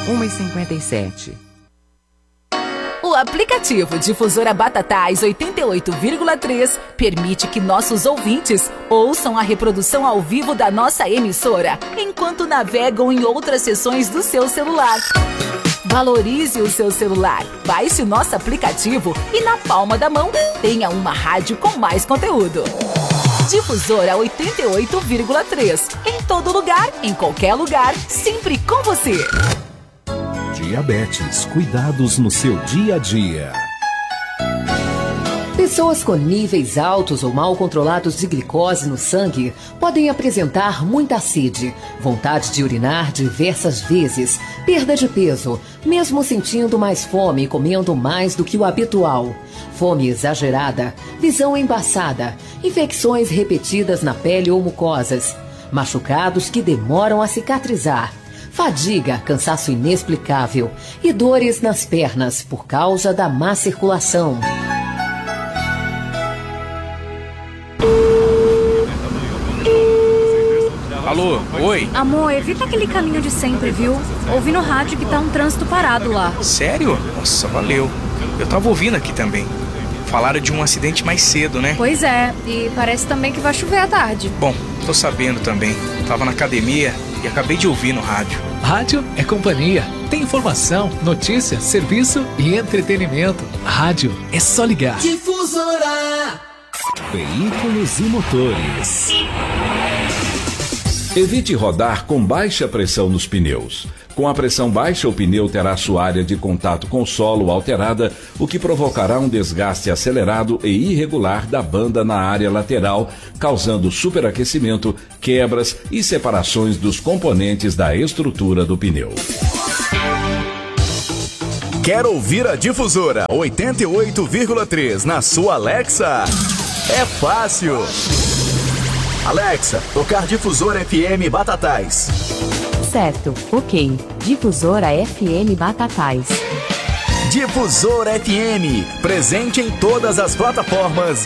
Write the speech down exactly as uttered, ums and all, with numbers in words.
uma e cinquenta e sete. O aplicativo Difusora Batatais oitenta e oito vírgula três permite que nossos ouvintes ouçam a reprodução ao vivo da nossa emissora, enquanto navegam em outras seções do seu celular. Valorize o seu celular, baixe nosso aplicativo e na palma da mão tenha uma rádio com mais conteúdo. Difusora oitenta e oito vírgula três, em todo lugar, em qualquer lugar, sempre com você. Diabetes, cuidados no seu dia a dia. Pessoas com níveis altos ou mal controlados de glicose no sangue podem apresentar muita sede, vontade de urinar diversas vezes, perda de peso, mesmo sentindo mais fome e comendo mais do que o habitual, fome exagerada, visão embaçada, infecções repetidas na pele ou mucosas, machucados que demoram a cicatrizar, fadiga, cansaço inexplicável e dores nas pernas por causa da má circulação. Alô, oi? Amor, evita aquele caminho de sempre, viu? Ouvi no rádio que tá um trânsito parado lá. Sério? Nossa, valeu. Eu tava ouvindo aqui também. Falaram de um acidente mais cedo, né? Pois é, e parece também que vai chover à tarde. Bom, tô sabendo também. Tava na academia e acabei de ouvir no rádio. Rádio é companhia. Tem informação, notícia, serviço e entretenimento. Rádio é só ligar. Difusora. Veículos e motores. Evite rodar com baixa pressão nos pneus. Com a pressão baixa, o pneu terá sua área de contato com o solo alterada, o que provocará um desgaste acelerado e irregular da banda na área lateral, causando superaquecimento, quebras e separações dos componentes da estrutura do pneu. Quer ouvir a Difusora oitenta e oito vírgula três na sua Alexa? É fácil! Alexa, tocar Difusora F M Batatais. Certo, ok. Difusora F M Batatais. Difusora F M, presente em todas as plataformas